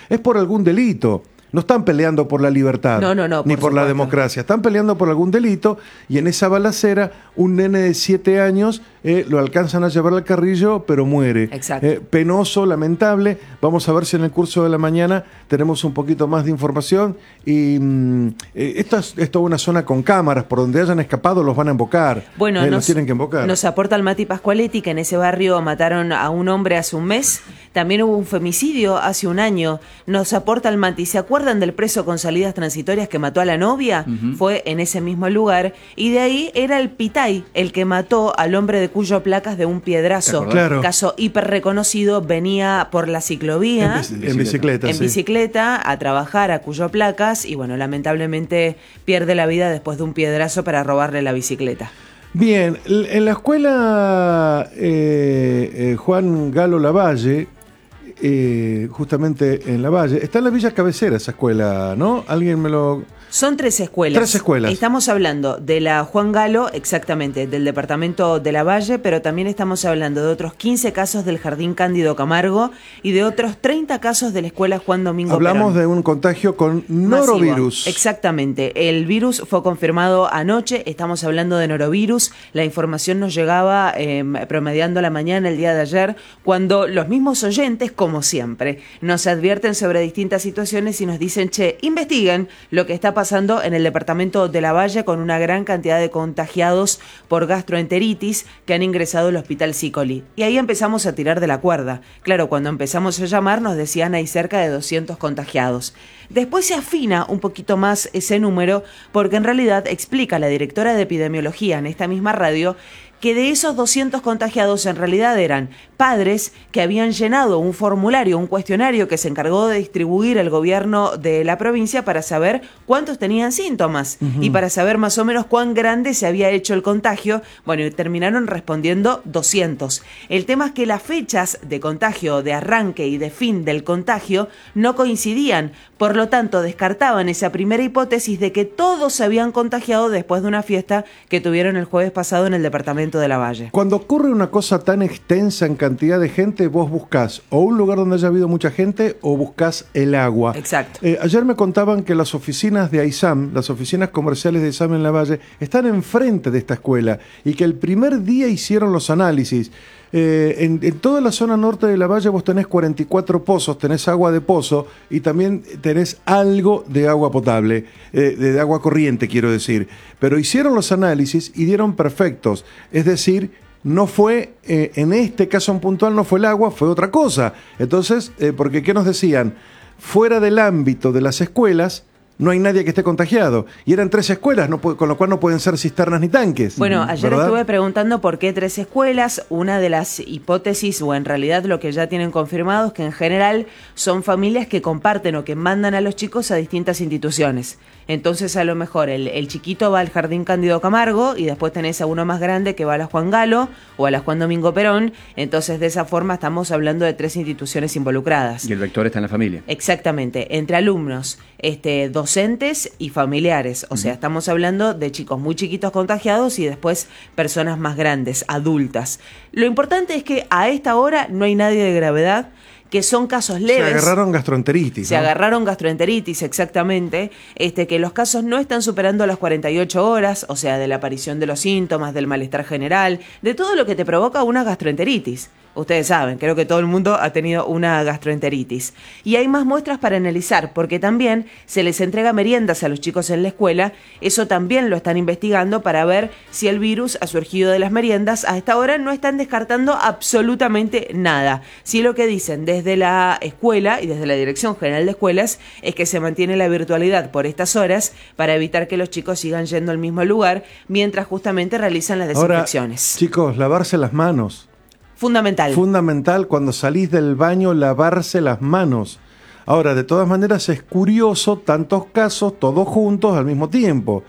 es por algún delito. No están peleando por la libertad, ni por la democracia. Están peleando por algún delito y en esa balacera un nene de 7 años lo alcanzan a llevar al Carrillo, pero muere. Penoso, lamentable. Vamos a ver si en el curso de la mañana tenemos un poquito más de información. Y esto es toda una zona con cámaras. Por donde hayan escapado los van a embocar. Bueno, los tienen que embocar. Nos aporta el Mati Pascualetti que en ese barrio mataron a un hombre hace un mes. También hubo un femicidio hace un año. Nos aporta el Mati. ¿Se acuerdan del preso con salidas transitorias que mató a la novia? Fue en ese mismo lugar. Y de ahí era el Pitay el que mató al hombre de Cuyo Placas de un piedrazo. Claro. Caso hiper reconocido. Venía por la ciclovía. En bicicleta a trabajar a Cuyo Placas. Y bueno, lamentablemente pierde la vida después de un piedrazo para robarle la bicicleta. Bien, en la escuela Juan Galo Lavalle, justamente en Lavalle, está en la Villa Cabecera esa escuela, ¿no? Alguien me lo... Son 3 escuelas. 3 escuelas. Estamos hablando de la Juan Galo, exactamente, del departamento de Lavalle, pero también estamos hablando de otros 15 casos del Jardín Cándido Camargo y de otros 30 casos de la escuela Juan Domingo Hablamos Perón. De un contagio con norovirus. Masivo. Exactamente. El virus fue confirmado anoche. Estamos hablando de norovirus. La información nos llegaba promediando la mañana el día de ayer, cuando los mismos oyentes, como siempre, nos advierten sobre distintas situaciones y nos dicen, che, investiguen lo que está pasando en el departamento de Lavalle con una gran cantidad de contagiados por gastroenteritis que han ingresado al hospital Sicoli. Y ahí empezamos a tirar de la cuerda. Claro, cuando empezamos a llamar nos decían hay cerca de 200 contagiados. Después se afina un poquito más ese número porque en realidad explica la directora de epidemiología en esta misma radio que de esos 200 contagiados en realidad eran padres que habían llenado un formulario, un cuestionario que se encargó de distribuir el gobierno de la provincia para saber cuántos tenían síntomas y para saber más o menos cuán grande se había hecho el contagio. Bueno, y terminaron respondiendo 200. El tema es que las fechas de contagio, de arranque y de fin del contagio no coincidían. Por lo tanto, descartaban esa primera hipótesis de que todos se habían contagiado después de una fiesta que tuvieron el jueves pasado en el departamento de Lavalle. Cuando ocurre una cosa tan extensa en cantidad de gente, vos buscás o un lugar donde haya habido mucha gente o buscás el agua. Exacto. Ayer me contaban que las oficinas de AISAM, las oficinas comerciales de AISAM en Lavalle, están enfrente de esta escuela y que el primer día hicieron los análisis. En toda la zona norte de Lavalle vos tenés 44 pozos, tenés agua de pozo y también tenés algo de agua potable, de agua corriente quiero decir, pero hicieron los análisis y dieron perfectos, es decir, no fue, en este caso en puntual no fue el agua, fue otra cosa. Entonces, porque ¿qué nos decían? Fuera del ámbito de las escuelas no hay nadie que esté contagiado. Y eran 3 escuelas, con lo cual no pueden ser cisternas ni tanques. Bueno, ayer ¿verdad? Estuve preguntando por qué 3 escuelas. Una de las hipótesis, o en realidad lo que ya tienen confirmado, es que en general son familias que comparten o que mandan a los chicos a distintas instituciones. Entonces a lo mejor el chiquito va al Jardín Cándido Camargo y después tenés a uno más grande que va a la Juan Galo o a la Juan Domingo Perón. Entonces de esa forma estamos hablando de 3 instituciones involucradas. Y el vector está en la familia. Exactamente, entre alumnos, docentes y familiares. O sea, estamos hablando de chicos muy chiquitos contagiados y después personas más grandes, adultas. Lo importante es que a esta hora no hay nadie de gravedad, que son casos leves. Se agarraron gastroenteritis. Se agarraron gastroenteritis, exactamente. Que los casos no están superando las 48 horas, o sea, de la aparición de los síntomas, del malestar general, de todo lo que te provoca una gastroenteritis. Ustedes saben, creo que todo el mundo ha tenido una gastroenteritis. Y hay más muestras para analizar, porque también se les entrega meriendas a los chicos en la escuela. Eso también lo están investigando para ver si el virus ha surgido de las meriendas. A esta hora no están descartando absolutamente nada. Sí, lo que dicen desde la escuela y desde la Dirección General de Escuelas es que se mantiene la virtualidad por estas horas para evitar que los chicos sigan yendo al mismo lugar mientras justamente realizan las desinfecciones. Ahora, chicos, lavarse las manos. Fundamental. Fundamental cuando salís del baño, lavarse las manos. Ahora, de todas maneras, es curioso tantos casos, todos juntos al mismo tiempo.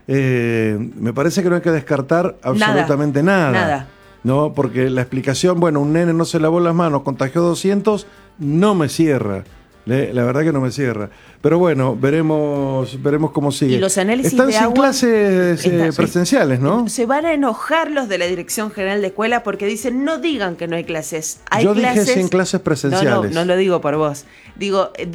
Me parece que no hay que descartar absolutamente nada. ¿No? Porque la explicación, bueno, un nene no se lavó las manos, contagió 200, no me cierra. La verdad que no me cierra. Pero bueno, veremos cómo sigue. Y los análisis están de sin agua, clases presenciales, ¿no? Se van a enojar los de la Dirección General de Escuela porque dicen, no digan que no hay clases. Hay Yo clases. dije sin clases presenciales. No lo digo por vos. Digo,